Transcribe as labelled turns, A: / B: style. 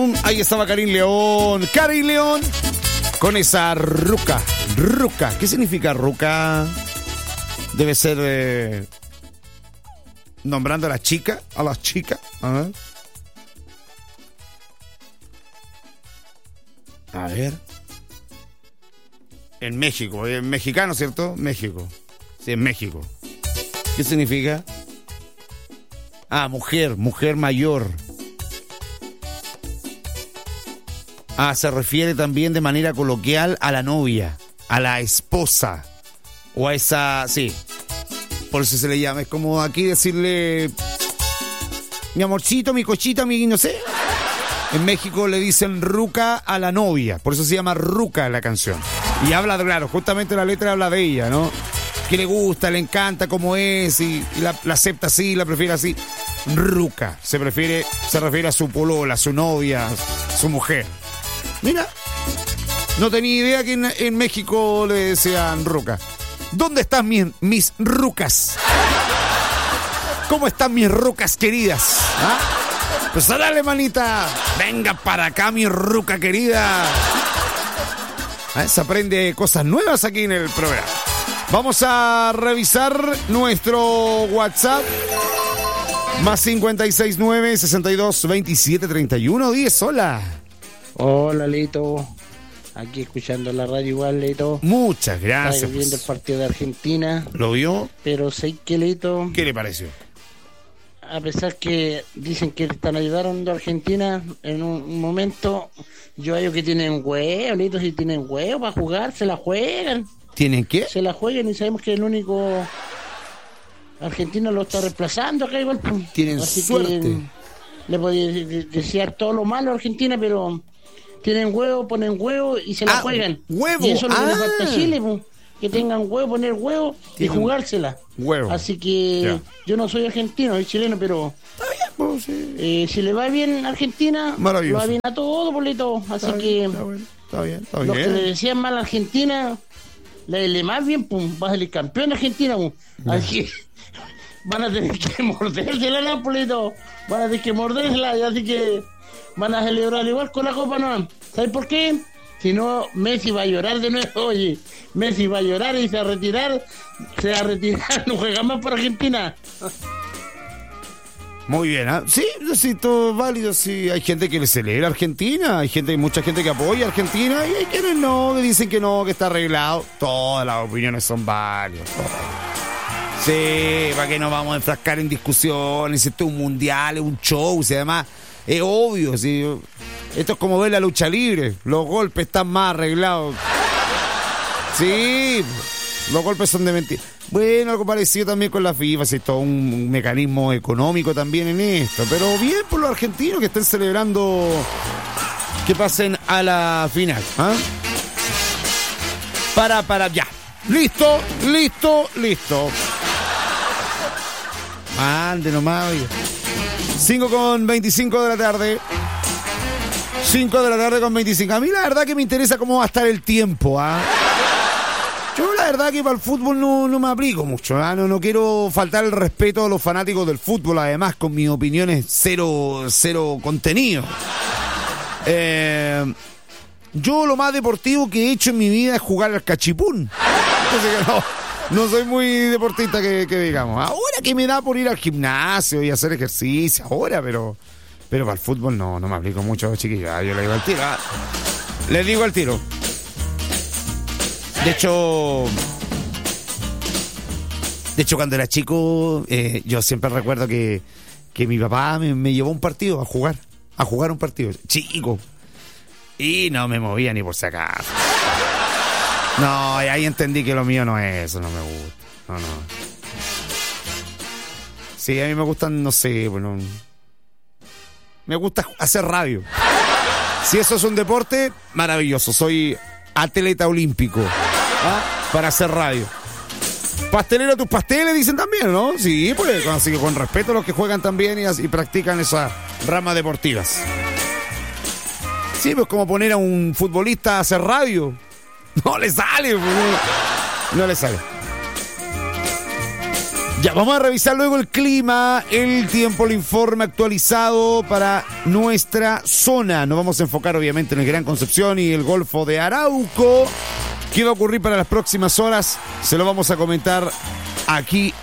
A: Ahí estaba Karim León. Karim León con esa ruca. Ruca. ¿Qué significa ruca? Debe ser nombrando a la chica. A las chicas. A ver. En México. En mexicano, ¿cierto? México. Sí, en México. ¿Qué significa? Ah, mujer. Mujer mayor. Ah, se refiere también de manera coloquial a la novia, a la esposa, o a esa, sí, por eso se le llama, es como aquí decirle, mi amorcito, mi cochita, mi, no sé. En México le dicen ruca a la novia, por eso se llama ruca la canción. Y habla, claro, justamente la letra habla de ella, ¿no? Que le gusta, le encanta cómo es, y la acepta así, la prefiere así. Ruca, se refiere a su polola, a su novia, a su mujer. Mira, no tenía idea que en México le decían ruca. ¿Dónde están mis rucas? ¿Cómo están mis rucas queridas? ¿Ah? Pues dale, manita. Venga para acá, mi ruca querida. Se aprende cosas nuevas aquí en el programa. Vamos a revisar nuestro WhatsApp. Más 569-6227-3110. Hola.
B: Hola, Leito. Aquí escuchando la radio igual, Leito.
A: Muchas gracias.
B: Estaba viendo el partido de Argentina.
A: ¿Lo vio?
B: Pero sé que, Leito,
A: ¿Qué le pareció?
B: a pesar que dicen que están ayudando a Argentina en un momento, yo hallo que tienen huevo, Leito, si tienen huevo para jugar, se la juegan.
A: ¿Tienen qué?
B: Se la juegan y sabemos que el único argentino lo está reemplazando acá igual.
A: Tienen
B: así
A: suerte.
B: Que le podía desear todo lo malo a Argentina, pero tienen huevo, ponen huevo y se la juegan.
A: Huevo.
B: Y eso es lo que le falta a Chile, po, que tengan huevo, poner huevo y jugársela.
A: Huevo.
B: Así que yo no soy argentino, soy chileno, pero
A: Está bien, pues, sí.
B: si le va bien a Argentina,
A: Maravilloso.
B: lo va bien a todo, Polito. Así que
A: Está bien.
B: los que le decían mal a Argentina, le más bien, pum, va a salir campeón de Argentina, pum. Así que van a tener que mordérsela, ¿no, Polito? Van a tener que mordérsela, y así que van a celebrar igual con la Copa, ¿no? ¿Sabes por qué? Si no, Messi va a llorar de nuevo, oye. Messi va a llorar y se va a retirar, no juega más por Argentina.
A: Muy bien, ¿eh? Sí, todo es válido, sí. Hay gente que le celebra a Argentina, mucha gente que apoya a Argentina, y hay quienes no, que dicen que no, que está arreglado. Todas las opiniones son válidas. Sí, ¿para qué nos vamos a enfrascar en discusiones? Esto es un mundial, es un show, y además es obvio, ¿sí? Esto es como ver la lucha libre, los golpes están más arreglados. Sí, los golpes son de mentira. Bueno, algo parecido también con la FIFA, sí, todo un mecanismo económico también en esto, pero bien por los argentinos que estén celebrando que pasen a la final. ¿Ah? Ya. Listo. Ande nomás, oye. 5:25 de la tarde. 5 de la tarde con 25. A mí la verdad que me interesa cómo va a estar el tiempo, ¿ah? Yo la verdad que para el fútbol no me aplico mucho, ¿ah? No quiero faltar el respeto a los fanáticos del fútbol, además con mis opiniones cero contenido. Yo lo más deportivo que he hecho en mi vida es jugar al cachipún. Entonces no soy muy deportista que digamos. Ahora que me da por ir al gimnasio y hacer ejercicio, ahora, pero para el fútbol no me aplico mucho, chiquillos. Yo le digo al tiro. Les digo al tiro. De hecho, cuando era chico, yo siempre recuerdo que mi papá me llevó a un partido a jugar un partido, chico. Y no me movía ni por si acaso. No, y ahí entendí que lo mío no es eso, no me gusta. No. Sí, a mí me gustan, no sé, bueno, me gusta hacer radio. Si eso es un deporte, maravilloso. Soy atleta olímpico, ¿ah? Para hacer radio. Pastelero tus pasteles, dicen también, ¿no? Sí, pues, así que con respeto a los que juegan también y practican esas ramas deportivas. Sí, pues como poner a un futbolista a hacer radio. No le sale, pues, no le sale. Ya, vamos a revisar luego el clima, el tiempo, el informe actualizado para nuestra zona. Nos vamos a enfocar obviamente en el Gran Concepción y el Golfo de Arauco. ¿Qué va a ocurrir para las próximas horas? Se lo vamos a comentar aquí